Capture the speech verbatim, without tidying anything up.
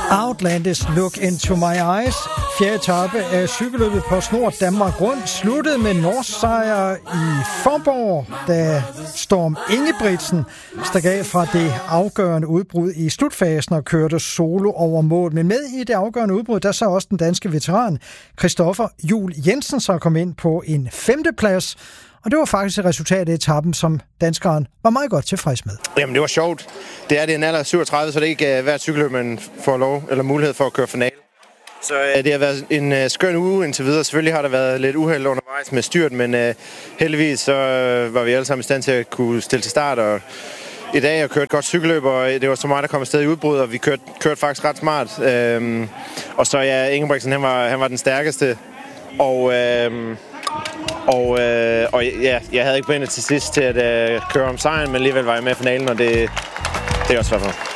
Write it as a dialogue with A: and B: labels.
A: Outlandish Look Into My Eyes. Fjerde etape af cykelløbet på Snor Danmark Rundt sluttede med norsk sejr i Faaborg, da Storm Ingebrigtsen stak af fra det afgørende udbrud i slutfasen og kørte solo over mål. Men med i det afgørende udbrud, der så også den danske veteran Christoffer Juhl Jensen så kom ind på en femteplads. Og det var faktisk et resultat af etappen, som danskeren var meget godt tilfreds med.
B: Jamen, det var sjovt. Det er det en alder syvogtredive, så det er ikke uh, hvert cykelløb, man får lov eller mulighed for at køre finale. Så uh, det har været en uh, skøn uge indtil videre. Selvfølgelig har der været lidt uheld undervejs med styrt, men uh, heldigvis så uh, var vi alle sammen i stand til at kunne stille til start. Og i dag har jeg kørt et godt cykelløb, og det var så meget, der kom afsted i udbrud, og vi kørte, kørte faktisk ret smart. Uh, og så ja, Ingebrigtsen, han var, han var den stærkeste. Og... Uh, Og, øh, og ja, jeg havde ikke benet til sidst til at øh, køre om sejren, men alligevel var jeg med i finalen, og det, det er også svært for.